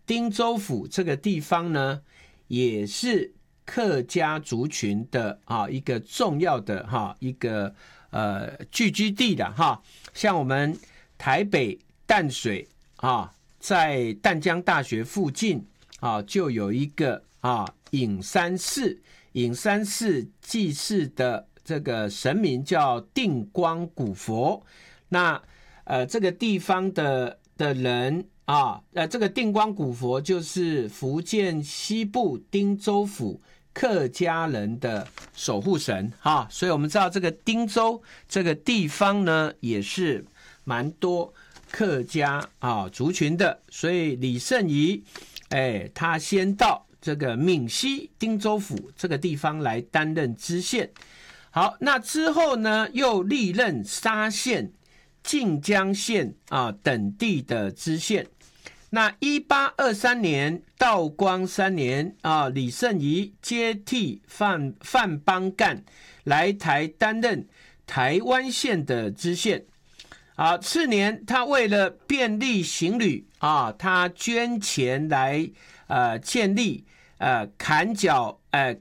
汀州府这个地方呢，也是客家族群的一个重要的一个聚居地的哈。像我们台北淡水在淡江大学附近就有一个隐山寺，隐山寺祭祀的这个神明叫定光古佛。那这个地方的人这个定光古佛就是福建西部汀州府客家人的守护神所以我们知道这个汀州这个地方呢，也是蛮多客家族群的，所以李圣仪他先到这个闽西汀州府这个地方来担任知县。好，那之后呢，又历任沙县、晋江县等地的知县。那1823年道光3年李圣仪接替范邦干来台担任台湾县的知县。次年他为了便利行旅他捐钱来建立坎角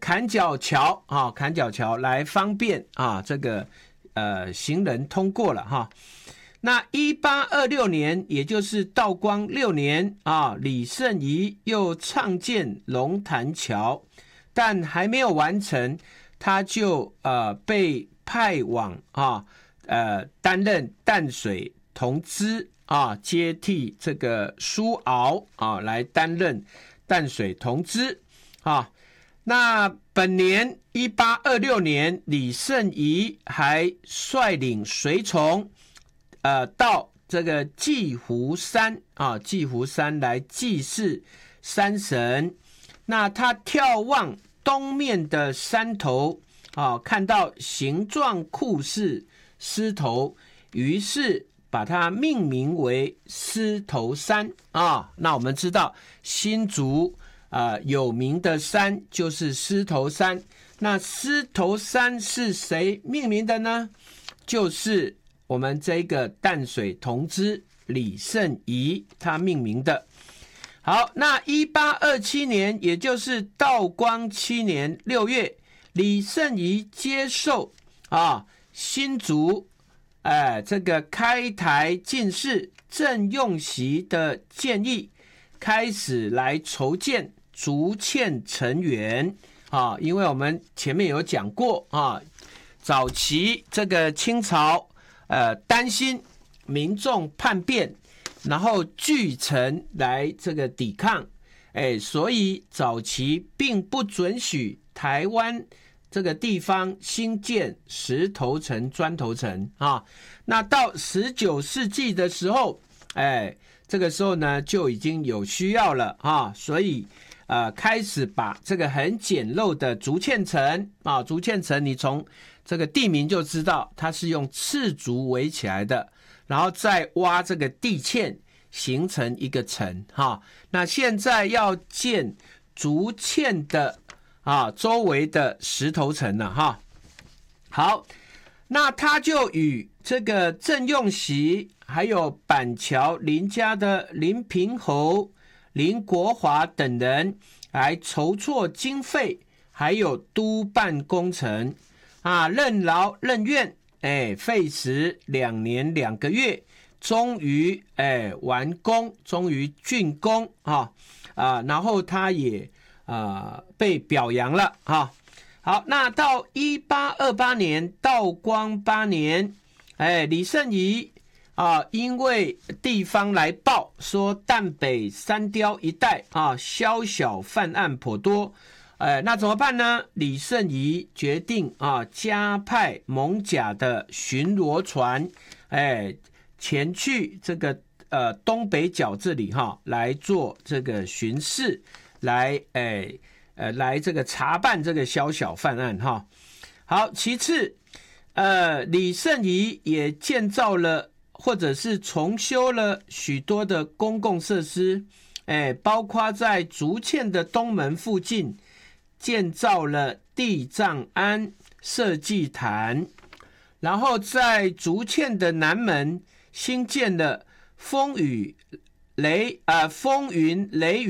桥来方便这个行人通过了那1826年，也就是道光6年李圣仪又倡建龙潭桥，但还没有完成，他就被派往担任淡水同知接替这个苏敖来担任淡水同知那本年1826年，李圣仪还率领随从到这个祭湖山来祭祀山神。那他眺望东面的山头看到形状酷似狮头，于是把它命名为狮头山那我们知道新竹有名的山就是狮头山。那狮头山是谁命名的呢？就是我们这个淡水同知李圣仪他命名的。好，那1827年，也就是道光7年6月，李圣仪接受新竹这个开台进士郑用锡的建议，开始来筹建竹堑成员因为我们前面有讲过早期这个清朝担心民众叛变，然后聚城来这个抵抗所以早期并不准许台湾这个地方新建石头城、砖头城那到19世纪的时候这个时候呢就已经有需要了所以开始把这个很简陋的竹堑城竹堑城你从这个地名就知道它是用赤竹围起来的，然后再挖这个地堑形成一个城那现在要建竹堑的周围的石头城了好，那他就与这个郑用锡还有板桥林家的林平侯、林国华等人来筹措经费，还有督办工程任劳任怨费时2年2个月，终于完工，终于竣工然后他也被表扬了好，那到1828年道光8年李圣仪因为地方来报说淡北三雕一带宵小犯案颇多那怎么办呢？李圣仪决定加派艋舺的巡逻船前去这个东北角这里来做这个巡视，来这个查办这个宵小犯案好，其次李圣仪也建造了或者是重修了许多的公共设施包括在竹堑的东门附近建造了地藏庵社稷坛，然后在竹堑的南门新建了风云雷雨